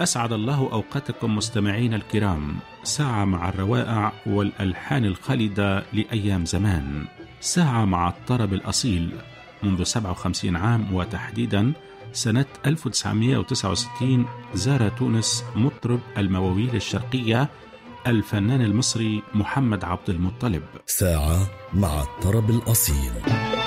وأسعد الله أوقاتكم مستمعين الكرام. ساعة مع الروائع والألحان الخالدة لأيام زمان، ساعة مع الطرب الأصيل. منذ 57 عام وتحديدا سنة 1969 زار تونس مطرب المواويل الشرقية الفنان المصري محمد عبد المطلب. ساعة مع الطرب الأصيل.